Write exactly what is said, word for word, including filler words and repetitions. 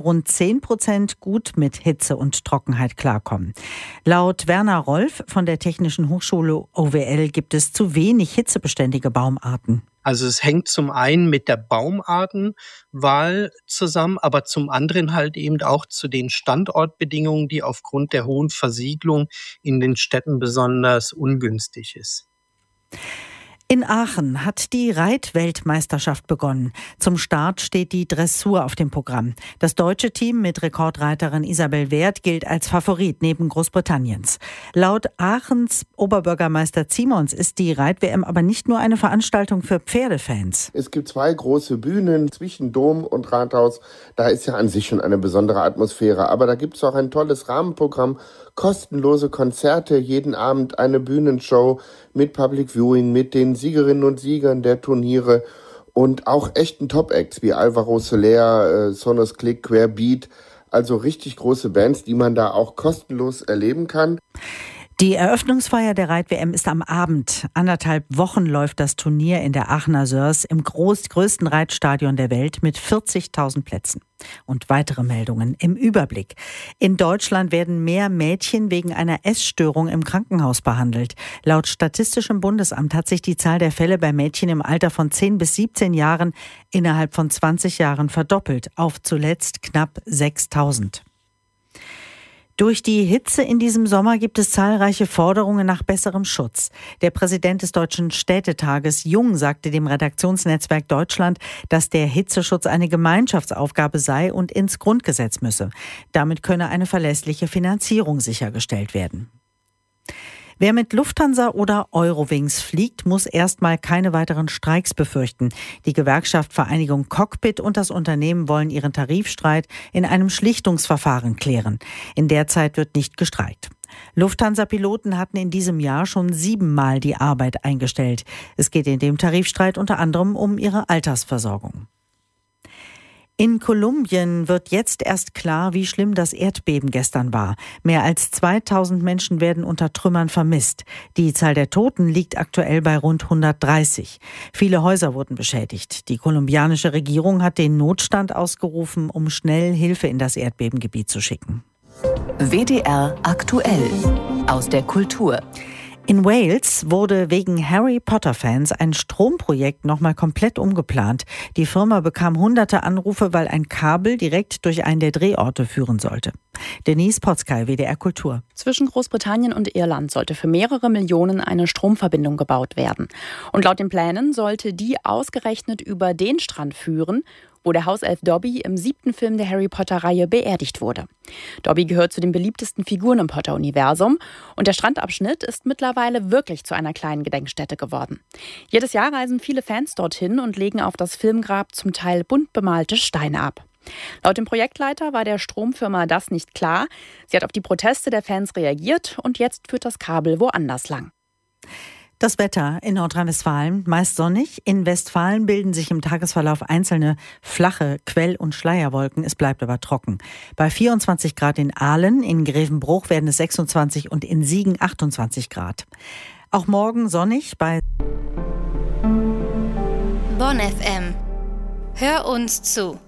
rund zehn Prozent gut mit Hitze und Trockenheit klarkommen. Laut Werner Rolf von der Technischen Hochschule O W L gibt es zu wenig hitzebeständige Baumarten. Also es hängt zum einen mit der Baumartenwahl zusammen, aber zum anderen halt eben auch zu den Standortbedingungen, die aufgrund der hohen Versiegelung in den Städten besonders ungünstig ist. In Aachen hat die Reitweltmeisterschaft begonnen. Zum Start steht die Dressur auf dem Programm. Das deutsche Team mit Rekordreiterin Isabel Wert gilt als Favorit neben Großbritanniens. Laut Aachens Oberbürgermeister Zimons ist die Reit-W M aber nicht nur eine Veranstaltung für Pferdefans. Es gibt zwei große Bühnen zwischen Dom und Rathaus. Da ist ja an sich schon eine besondere Atmosphäre. Aber da gibt es auch ein tolles Rahmenprogramm, kostenlose Konzerte, jeden Abend eine Bühnenshow mit Public Viewing, mit den Siegerinnen und Siegern der Turniere und auch echten Top-Acts wie Alvaro Soler, äh, Sonos Click, Querbeat, also richtig große Bands, die man da auch kostenlos erleben kann. Die Eröffnungsfeier der Reit-W M ist am Abend. Anderthalb Wochen läuft das Turnier in der Aachener Sörs im groß, größten Reitstadion der Welt mit vierzigtausend Plätzen. Und weitere Meldungen im Überblick. In Deutschland werden mehr Mädchen wegen einer Essstörung im Krankenhaus behandelt. Laut Statistischem Bundesamt hat sich die Zahl der Fälle bei Mädchen im Alter von zehn bis siebzehn Jahren innerhalb von zwanzig Jahren verdoppelt auf zuletzt knapp sechstausend. Durch die Hitze in diesem Sommer gibt es zahlreiche Forderungen nach besserem Schutz. Der Präsident des Deutschen Städtetages Jung sagte dem Redaktionsnetzwerk Deutschland, dass der Hitzeschutz eine Gemeinschaftsaufgabe sei und ins Grundgesetz müsse. Damit könne eine verlässliche Finanzierung sichergestellt werden. Wer mit Lufthansa oder Eurowings fliegt, muss erstmal keine weiteren Streiks befürchten. Die Gewerkschaft Vereinigung Cockpit und das Unternehmen wollen ihren Tarifstreit in einem Schlichtungsverfahren klären. In der Zeit wird nicht gestreikt. Lufthansa-Piloten hatten in diesem Jahr schon siebenmal die Arbeit eingestellt. Es geht in dem Tarifstreit unter anderem um ihre Altersversorgung. In Kolumbien wird jetzt erst klar, wie schlimm das Erdbeben gestern war. Mehr als zweitausend Menschen werden unter Trümmern vermisst. Die Zahl der Toten liegt aktuell bei rund hundertdreißig. Viele Häuser wurden beschädigt. Die kolumbianische Regierung hat den Notstand ausgerufen, um schnell Hilfe in das Erdbebengebiet zu schicken. W D R aktuell aus der Kultur. In Wales wurde wegen Harry-Potter-Fans ein Stromprojekt nochmal komplett umgeplant. Die Firma bekam hunderte Anrufe, weil ein Kabel direkt durch einen der Drehorte führen sollte. Denise Potzkay, W D R Kultur. Zwischen Großbritannien und Irland sollte für mehrere Millionen eine Stromverbindung gebaut werden. Und laut den Plänen sollte die ausgerechnet über den Strand führen, wo der Hauself Dobby im siebten Film der Harry-Potter-Reihe beerdigt wurde. Dobby gehört zu den beliebtesten Figuren im Potter-Universum und der Strandabschnitt ist mittlerweile wirklich zu einer kleinen Gedenkstätte geworden. Jedes Jahr reisen viele Fans dorthin und legen auf das Filmgrab zum Teil bunt bemalte Steine ab. Laut dem Projektleiter war der Stromfirma das nicht klar. Sie hat auf die Proteste der Fans reagiert und jetzt führt das Kabel woanders lang. Das Wetter in Nordrhein-Westfalen meist sonnig. In Westfalen bilden sich im Tagesverlauf einzelne flache Quell- und Schleierwolken. Es bleibt aber trocken. Bei vierundzwanzig Grad in Aalen, in Grevenbruch werden es sechsundzwanzig und in Siegen achtundzwanzig Grad. Auch morgen sonnig bei Bonn F M. Hör uns zu.